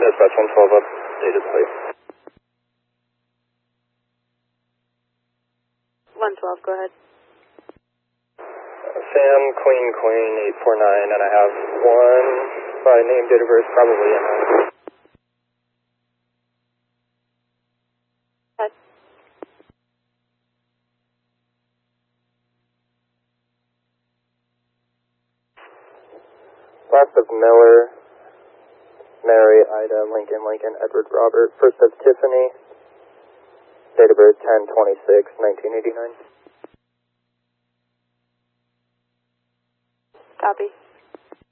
Dispatch 112 updated plate. 112, go ahead. Sam Queen 849, and I have one by name, date of birth, probably in last of Miller, Mary, Ida, Lincoln, Edward, Robert. First of Tiffany, date of birth 10/26/1989. Copy.